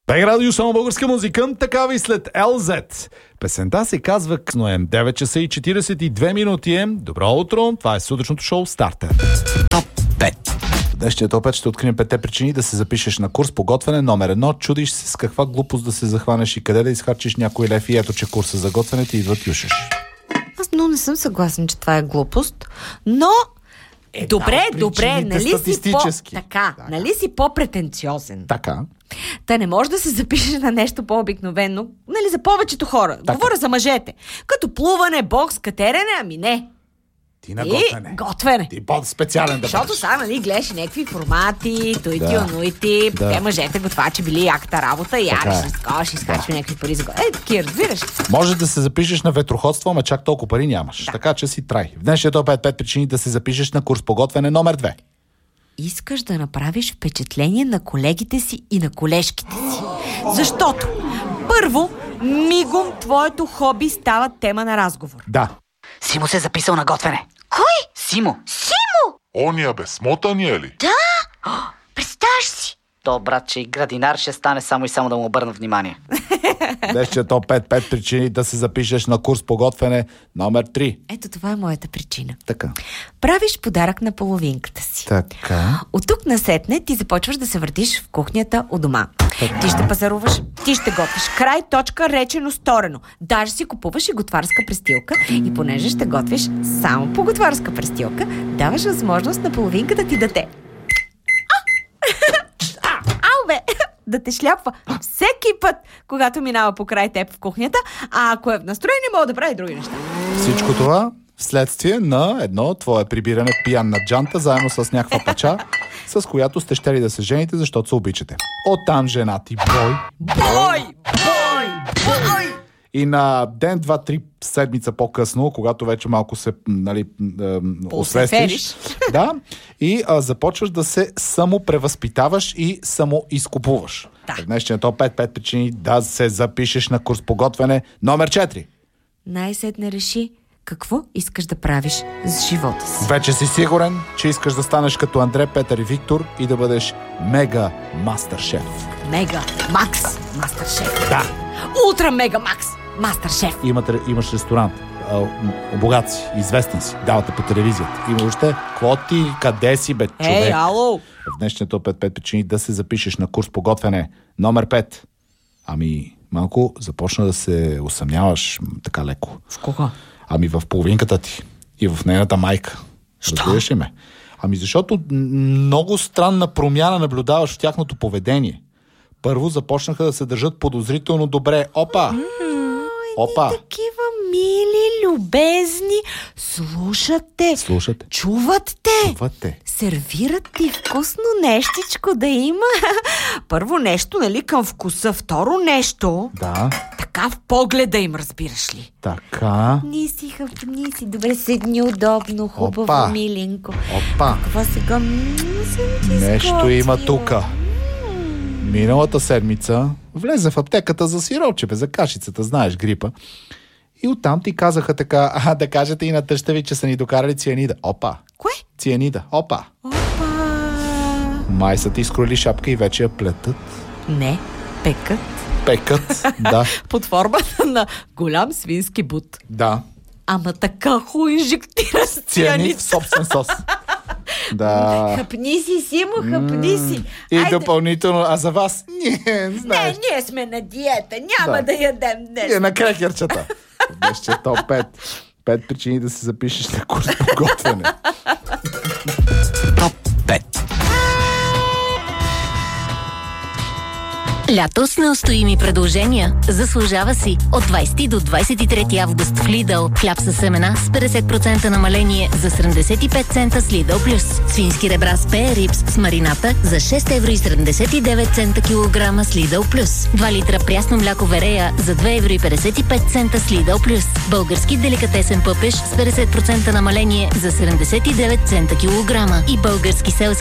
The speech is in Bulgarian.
Бег радио, само българска музика, такава и след LZ. Песента се казва Късноем. 9 часа и 42 минути е. Добро утро, това е сутрешното шоу Стартер. Топ 5. Днешният топ 5 ще открием 5 причини да се запишеш на курс по готвене номер 1. Чудиш се с каква глупост да се захванеш и къде да изхарчиш някой лев и ето, че курса за готвене ти идват юшеш. Аз много не съм съгласен, че това е глупост, но добре, нали си нали си по-претенциозен? Така. Та не може да се запишеш на нещо по-обикновено, нали, за повечето хора. Така. Говоря за мъжете. Като плуване, бокс, катерене, ами не. Ти на готвене. Ти по-специален да Защото бъдеш. сега, нали, гледаш някакви формати, онуити, те мъжете готвачи били яката работа, яреш, изкош, изкачва някакви пари за готвене. Таки, разбираш. Може да се запишеш на ветроходство, ама чак толкова пари нямаш. Така че си трай. В днешния топ 5 причини да се запишеш на курс по готвене номер 2. Искаш да направиш впечатление на колегите си и на колежките си. Защото, първо, мигом твоето хоби става тема на разговор. Да. Симо се записал на готвене. Кой? Симо. Ония бе, смотания ли? Представяш си? То, братче, и градинар ще стане само и само да му обърна внимание. Днешния топ 5 причини да се запишеш на курс по готвене номер 3. Ето това е моята причина. Така. Правиш подарък на половинката си. Така. От тук насетне ти започваш да се въртиш в кухнята у дома. Ти ще пазаруваш, ти ще готвиш. Край, точка, речено, сторено. Даже си купуваш и готварска престилка и понеже ще готвиш само по готварска престилка, даваш възможност на половинката ти да те... да те шляпва всеки път, когато минава покрай теб в кухнята, а ако е в настроение, мога да прави други неща. Всичко това вследствие на едно твое прибиране пиян на джанта, заедно с някаква пача, с която сте щели да се жените, защото се обичате. Оттам жена ти бой! И на ден, 2-3 седмица по-късно, когато вече малко се, нали, освестиш, да, и започваш да се самопревъзпитаваш и самоизкупуваш. Да. Днешният топ 5 причини да се запишеш на курс по готвене номер 4. Най-сетне реши какво искаш да правиш с живота си. Вече си сигурен, че искаш да станеш като Андре, Петър и Виктор и да бъдеш мега мастер-шеф. Мега Макс мастер-шеф. Да. Ултра мега Макс мастер-шеф. Имаш ресторант. Богат си, известен си, давате по телевизията. Има още, какво ти, къде си, бе, човек? Ало! В днешния топ 5 причини да се запишеш на курс по готвене номер 5. Ами, малко започна да се усъмняваш така леко. В кого? Ами в половинката ти и в нейната майка. Разбираш ли ме? Ами защото много странна промяна наблюдаваш в тяхното поведение. Първо започнаха да се държат подозрително добре. Опа! Такива мили, любезни, слушат те, чуват те, сервират ти вкусно нещичко да има. Първо нещо, нали, към вкуса, второ нещо. Да. Така в погледа им, разбираш ли? Така. Хъпни си, добре, седни удобно, хубаво, миленко. Какво сега? Нещо има тука. Миналата седмица влезе в аптеката за сиропче, за кашицата, знаеш, грипа. И оттам ти казаха така, да кажете и на тъща ви, че са ни докарали цианида. Опа! Кое? Цианида. Опа! Май са ти изкроили шапка и вече я плетат. Не, Пекат, да. Под формата на голям свински бут. Да. Ама така инжектира с цианид в собствен сос. Да. Хъпни си, Симо, хъпни си. И допълнително, а за вас? Знаеш. Не, ние сме на диета, няма да ядем днес. Ние на крекерчета. Беше топ 5. 5 причини да се запишеш на курс по готвене. Топ 5. Лято с неустоими предложения. Заслужава си. От 20 до 23 август в Lidl. Хляб със семена с 50% намаление за 75 цента с Lidl Плюс. Свински ребра с пея рипс с марината за 6,79 евро килограма с Lidl Плюс. 2 литра прясно мляко Верея за 2,55 евро с Lidl Плюс. Български деликатесен пъпеш с 50% намаление за 79 цента килограма. И български селски